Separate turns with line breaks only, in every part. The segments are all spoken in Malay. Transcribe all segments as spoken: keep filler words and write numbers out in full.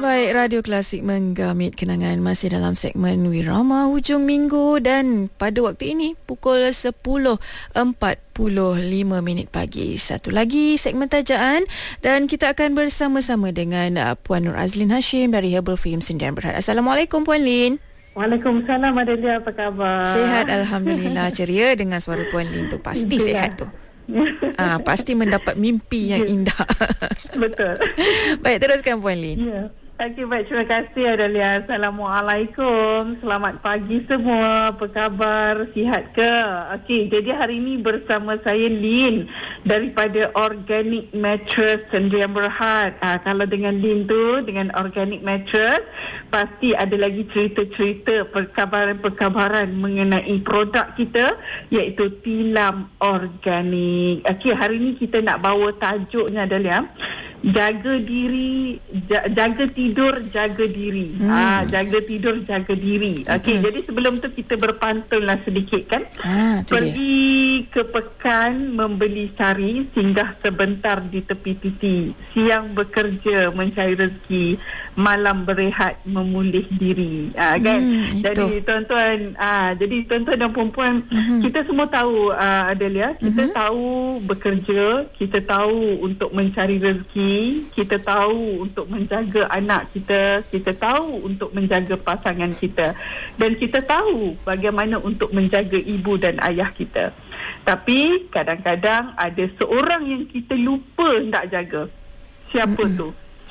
Baik, Radio Klasik menggamit kenangan masih dalam segmen Wirama Hujung Minggu dan pada waktu ini pukul sepuluh empat puluh lima minit pagi. Satu lagi segmen tajaan dan kita akan bersama-sama dengan uh, Puan Nur Azlin Hashim dari Herbal Fame Sdn Bhd. Assalamualaikum Puan Lin.
Waalaikumsalam Adelia, apa khabar?
Sihat Alhamdulillah. Ceria dengan suara Puan Lin tu. Pasti sihat tu. Ah, pasti mendapat mimpi yang indah.
Betul.
Baik, teruskan Puan Lin.
Ya. Okey, baik, terima kasih Adelia. Assalamualaikum. Selamat pagi semua. Apa khabar? Sihat ke? Okey, jadi hari ini bersama saya Lin daripada Organic Mattress Sdn Bhd. Ah, kalau dengan Lin tu, dengan Organic Mattress, pasti ada lagi cerita-cerita perkabaran-perkabaran mengenai produk kita, iaitu tilam organik. Okey, hari ini kita nak bawa tajuknya Adelia, jaga diri, jaga tidur, jaga diri. Hmm. Ah, jaga tidur, jaga diri. Okey, hmm. jadi sebelum tu kita berpantunlah sedikit kan. Ah, pergi dia. ke pekan membeli sari, singgah sebentar di tepi titi. Siang bekerja mencari rezeki, malam berehat memulih diri. Ah, kan. Hmm, jadi tuan-tuan, ah, jadi tuan-tuan dan puan-puan, hmm. kita semua tahu ah, Adelia, kita hmm. tahu bekerja, kita tahu untuk mencari rezeki, kita tahu untuk menjaga anak kita, kita tahu untuk menjaga pasangan kita, dan kita tahu bagaimana untuk menjaga ibu dan ayah kita. Tapi kadang-kadang ada seorang yang kita lupa nak jaga. Siapa Mm-mm. tu?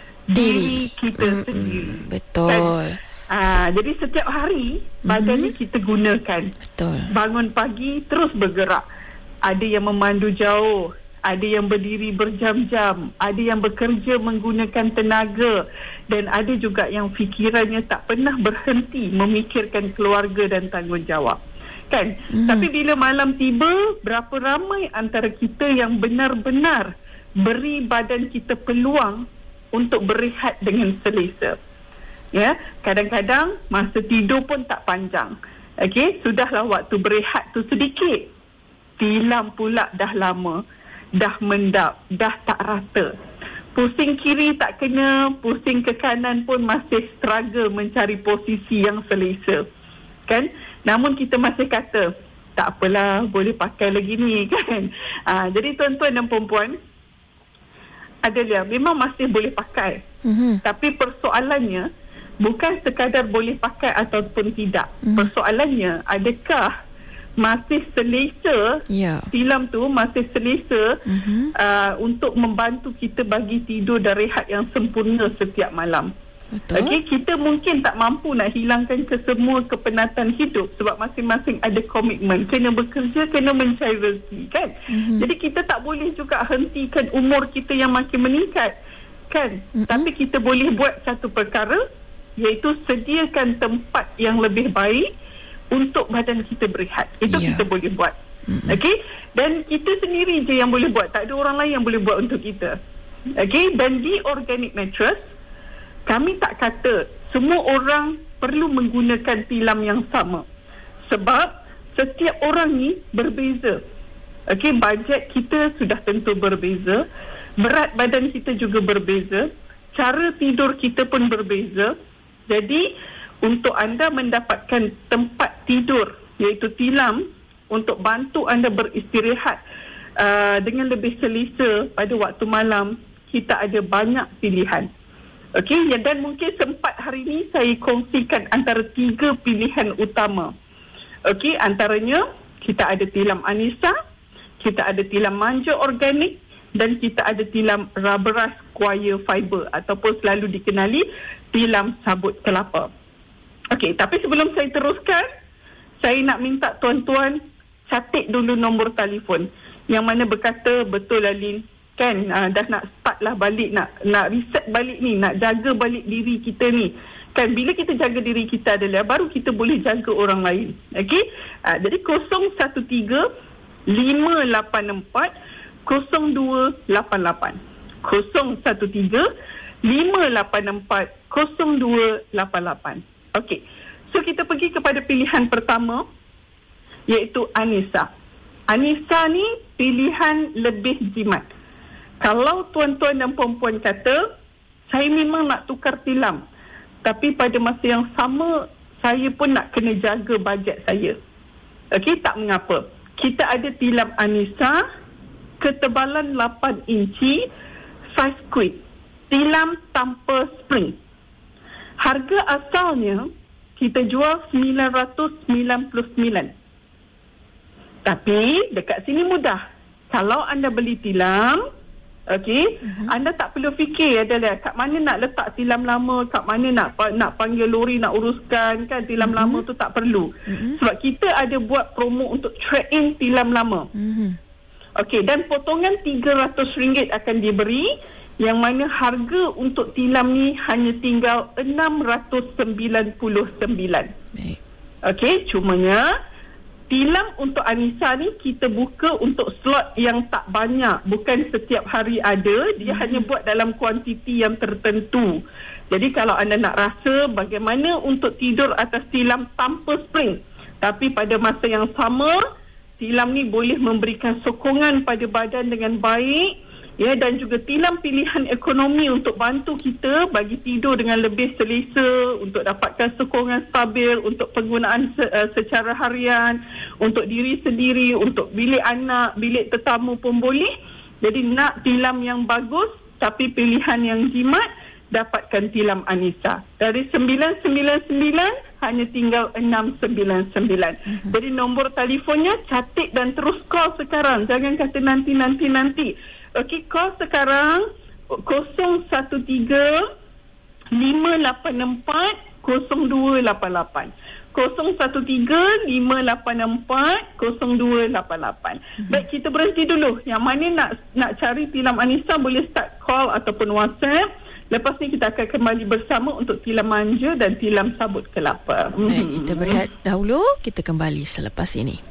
Diri kita Mm-mm. sendiri.
Betul.
Kan? Ah, jadi setiap hari badan ni kita gunakan.
Betul.
Bangun pagi terus bergerak. Ada yang memandu jauh, ada yang berdiri berjam-jam, ada yang bekerja menggunakan tenaga, dan ada juga yang fikirannya tak pernah berhenti memikirkan keluarga dan tanggungjawab. Kan? Hmm. Tapi bila malam tiba, berapa ramai antara kita yang benar-benar beri badan kita peluang untuk berehat dengan selesa. Ya, kadang-kadang masa tidur pun tak panjang. Okey, sudahlah waktu berehat tu sedikit, tilam pula dah lama, dah mendap, dah tak rata. Pusing kiri tak kena, pusing ke kanan pun masih struggle mencari posisi yang selesa. Kan? Namun kita masih kata, tak apalah, boleh pakai lagi ni, kan? Ha, jadi tuan-tuan dan perempuan, Adelia, memang masih boleh pakai. Mm-hmm. Tapi persoalannya, bukan sekadar boleh pakai ataupun tidak. Mm-hmm. Persoalannya, adakah masih selesa, yeah. tilam tu masih selesa mm-hmm. uh, untuk membantu kita bagi tidur dan rehat yang sempurna setiap malam. Okey, kita mungkin tak mampu nak hilangkan kesemua kepenatan hidup sebab masing-masing ada komitmen, kena bekerja, kena mencari rezeki, kan? Mm-hmm. Jadi kita tak boleh juga hentikan umur kita yang makin meningkat, kan? Mm-hmm. Tapi kita boleh buat satu perkara, iaitu sediakan tempat yang lebih baik untuk badan kita berehat. Itu yeah. kita boleh buat. Mm-hmm. Okey? Dan kita sendiri je yang boleh buat. Tak ada orang lain yang boleh buat untuk kita. Okey? Dan di Organic Mattress, kami tak kata semua orang perlu menggunakan tilam yang sama. Sebab setiap orang ni berbeza. Okey? Bajet kita sudah tentu berbeza. Berat badan kita juga berbeza. Cara tidur kita pun berbeza. Jadi, untuk anda mendapatkan tempat tidur, iaitu tilam, untuk bantu anda beristirahat uh, dengan lebih selesa pada waktu malam, kita ada banyak pilihan. Okey, dan mungkin sempat hari ini saya kongsikan antara tiga pilihan utama. Okey, antaranya kita ada tilam Anissa, kita ada tilam Manja Organik, dan kita ada tilam Rubberas Choir Fiber ataupun selalu dikenali tilam sabut kelapa. Okey, tapi sebelum saya teruskan, saya nak minta tuan-tuan catat dulu nombor telefon yang mana berkata, betul lah Lin, kan, uh, dah nak start lah balik, nak nak reset balik ni, nak jaga balik diri kita ni. Kan, bila kita jaga diri kita adalah baru kita boleh jaga orang lain. Okey, uh, jadi kosong satu tiga lima lapan empat kosong dua lapan lapan kosong satu tiga lima lapan empat kosong dua lapan lapan. Okey, so kita pergi kepada pilihan pertama, iaitu Anissa. Anissa ni pilihan lebih jimat. Kalau tuan-tuan dan puan-puan kata, saya memang nak tukar tilam. Tapi pada masa yang sama, saya pun nak kena jaga bajet saya. Okey, tak mengapa. Kita ada tilam Anissa, ketebalan lapan inci, saiz quid. Tilam tanpa spring. Harga asalnya, kita jual sembilan ratus sembilan puluh sembilan. Tapi, dekat sini mudah. Kalau anda beli tilam, okey, uh-huh. anda tak perlu fikir adalah kat mana nak letak tilam lama, kat mana nak nak panggil lori nak uruskan kan, tilam uh-huh. lama tu tak perlu. Uh-huh. Sebab kita ada buat promo untuk trade in tilam lama. Uh-huh. Okey, dan potongan tiga ratus ringgit akan diberi, yang mana harga untuk tilam ni hanya tinggal enam ratus sembilan puluh sembilan. Baik. Okey, cumanya tilam untuk Anissa ni kita buka untuk slot yang tak banyak, bukan setiap hari ada, dia hmm. hanya buat dalam kuantiti yang tertentu. Jadi kalau anda nak rasa bagaimana untuk tidur atas tilam tanpa spring, tapi pada masa yang sama tilam ni boleh memberikan sokongan pada badan dengan baik, ya, dan juga tilam pilihan ekonomi untuk bantu kita bagi tidur dengan lebih selesa, untuk dapatkan sokongan stabil untuk penggunaan se- uh, secara harian, untuk diri sendiri, untuk bilik anak, bilik tetamu pun boleh. Jadi nak tilam yang bagus tapi pilihan yang jimat, dapatkan tilam Anissa. Dari sembilan sembilan sembilan hanya tinggal enam sembilan sembilan. Uh-huh. Jadi nombor telefonnya catat dan terus call sekarang. Jangan kata nanti-nanti-nanti. Okey, call sekarang kosong satu tiga lima lapan empat kosong dua lapan lapan. kosong satu tiga lima lapan empat kosong dua lapan lapan. Mm-hmm. Baik, kita berhenti dulu. Yang mana nak nak cari tilam Anissa boleh start call ataupun WhatsApp. Lepas ni kita akan kembali bersama untuk tilam manja dan tilam sabut kelapa.
Baik, kita berehat dahulu. Kita kembali selepas ini.